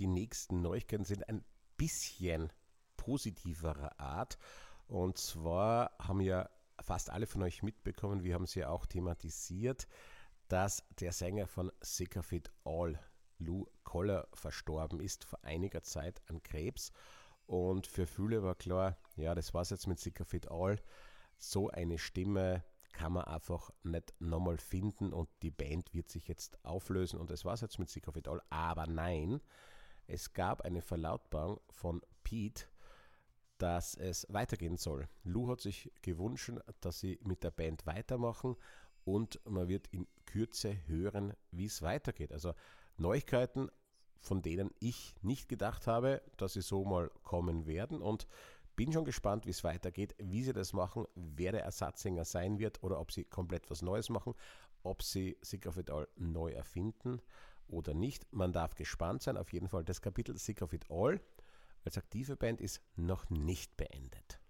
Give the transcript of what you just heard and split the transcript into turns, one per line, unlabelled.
die nächsten Neuigkeiten sind ein bisschen positiverer Art. Und zwar haben ja fast alle von euch mitbekommen, wir haben es ja auch thematisiert, dass der Sänger von Sick of It All, Lou Koller, verstorben ist vor einiger Zeit an Krebs. Und für viele war klar, ja, das war's jetzt mit Sick of It All. So eine Stimme kann man einfach nicht nochmal finden und die Band wird sich jetzt auflösen und das war's jetzt mit Sick of It All. Aber nein, es gab eine Verlautbarung von Pete, dass es weitergehen soll. Lou hat sich gewünscht, dass sie mit der Band weitermachen und man wird in Kürze hören, wie es weitergeht. Also Neuigkeiten, von denen ich nicht gedacht habe, dass sie so mal kommen werden und bin schon gespannt, wie es weitergeht, wie sie das machen, wer der Ersatzsänger sein wird oder ob sie komplett was Neues machen, ob sie Sick of It All neu erfinden oder nicht. Man darf gespannt sein. Auf jeden Fall das Kapitel Sick of It All als aktive Band ist noch nicht beendet.